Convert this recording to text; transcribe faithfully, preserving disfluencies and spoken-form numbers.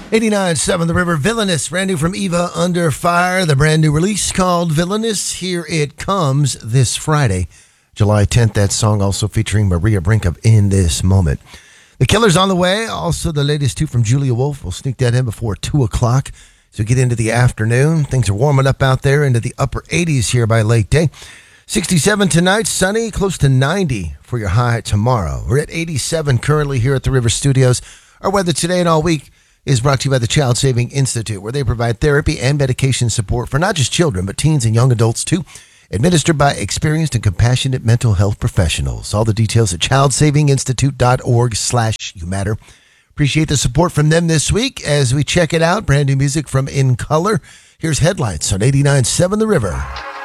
eighty-nine point seven The River, Villainous, brand new from Eva Under Fire. The brand new release called Villainous. Here it comes this Friday, July tenth. That song also featuring Maria Brink of In This Moment. The Killer's on the way. Also, the latest two from Julia Wolf. We'll sneak that in before two o'clock. So get into the afternoon. Things are warming up out there into the upper eighties here by late day. sixty-seven tonight, sunny, close to ninety for your high tomorrow. We're at eighty-seven currently here at the River Studios. Our weather today and all week is brought to you by the Child Saving Institute, where they provide therapy and medication support for not just children, but teens and young adults too, administered by experienced and compassionate mental health professionals. All the details at childsavinginstitute.org slash you matter. Appreciate the support from them this week as we check it out. Brand new music from In Color. Here's Headlights on eighty-nine point seven The River.